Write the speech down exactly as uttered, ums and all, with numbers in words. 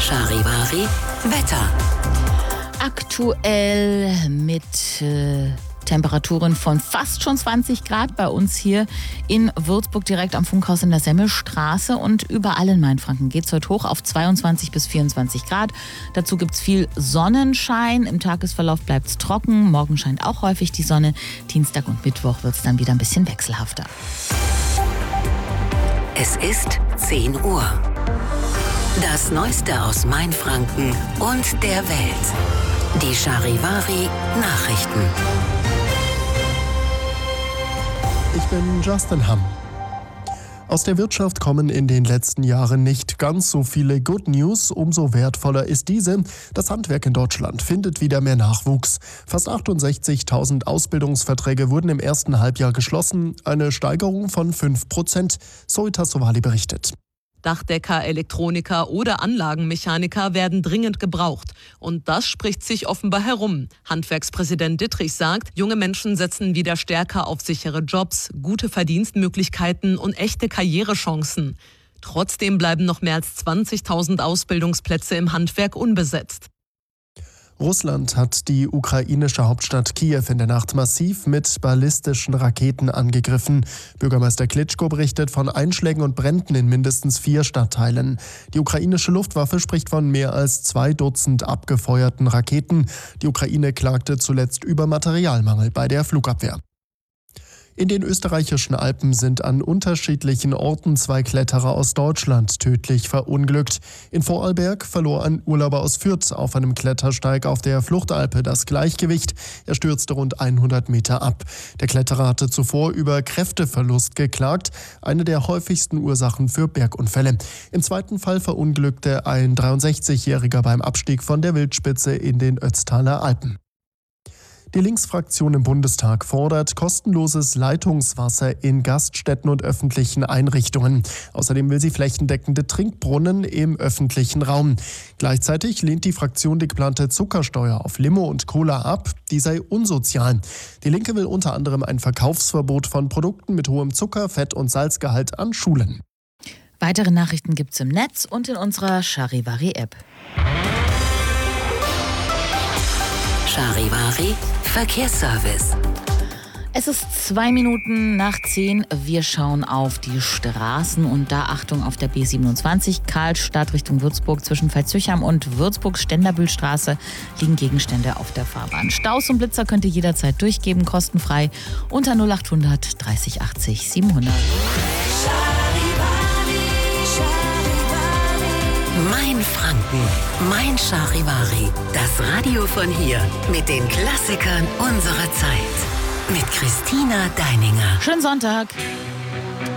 Charivari Wetter. Aktuell mit äh, Temperaturen von fast schon zwanzig Grad bei uns hier in Würzburg, direkt am Funkhaus in der Semmelstraße. Und überall in Mainfranken geht es heute hoch auf zweiundzwanzig bis vierundzwanzig Grad. Dazu gibt es viel Sonnenschein. Im Tagesverlauf bleibt es trocken. Morgen scheint auch häufig die Sonne. Dienstag und Mittwoch wird es dann wieder ein bisschen wechselhafter. Es ist zehn Uhr. Das Neueste aus Mainfranken und der Welt. Die Charivari Nachrichten. Ich bin Justin Hamm. Aus der Wirtschaft kommen in den letzten Jahren nicht ganz so viele Good News. Umso wertvoller ist diese. Das Handwerk in Deutschland findet wieder mehr Nachwuchs. Fast achtundsechzigtausend Ausbildungsverträge wurden im ersten Halbjahr geschlossen. Eine Steigerung von fünf Prozent. Zoe Sowali berichtet. Dachdecker, Elektroniker oder Anlagenmechaniker werden dringend gebraucht. Und das spricht sich offenbar herum. Handwerkspräsident Dittrich sagt, junge Menschen setzen wieder stärker auf sichere Jobs, gute Verdienstmöglichkeiten und echte Karrierechancen. Trotzdem bleiben noch mehr als zwanzigtausend Ausbildungsplätze im Handwerk unbesetzt. Russland hat die ukrainische Hauptstadt Kiew in der Nacht massiv mit ballistischen Raketen angegriffen. Bürgermeister Klitschko berichtet von Einschlägen und Bränden in mindestens vier Stadtteilen. Die ukrainische Luftwaffe spricht von mehr als zwei Dutzend abgefeuerten Raketen. Die Ukraine klagte zuletzt über Materialmangel bei der Flugabwehr. In den österreichischen Alpen sind an unterschiedlichen Orten zwei Kletterer aus Deutschland tödlich verunglückt. In Vorarlberg verlor ein Urlauber aus Fürth auf einem Klettersteig auf der Fluchtalpe das Gleichgewicht. Er stürzte rund hundert Meter ab. Der Kletterer hatte zuvor über Kräfteverlust geklagt, eine der häufigsten Ursachen für Bergunfälle. Im zweiten Fall verunglückte ein dreiundsechzigjähriger beim Abstieg von der Wildspitze in den Ötztaler Alpen. Die Linksfraktion im Bundestag fordert kostenloses Leitungswasser in Gaststätten und öffentlichen Einrichtungen. Außerdem will sie flächendeckende Trinkbrunnen im öffentlichen Raum. Gleichzeitig lehnt die Fraktion die geplante Zuckersteuer auf Limo und Cola ab. Die sei unsozial. Die Linke will unter anderem ein Verkaufsverbot von Produkten mit hohem Zucker-, Fett- und Salzgehalt an Schulen. Weitere Nachrichten gibt's im Netz und in unserer Charivari-App. Charivari Verkehrsservice. Es ist zwei Minuten nach zehn. Wir schauen auf die Straßen und da Achtung auf der B siebenundzwanzig, Karlstadt Richtung Würzburg zwischen Veitshöchheim und Würzburg-Ständerbühlstraße liegen Gegenstände auf der Fahrbahn. Staus und Blitzer könnt ihr jederzeit durchgeben, kostenfrei unter null achthundert dreißig achtzig siebenhundert. Mainfranken, mein Charivari. Das Radio von hier mit den Klassikern unserer Zeit. Mit Christina Deininger. Schönen Sonntag.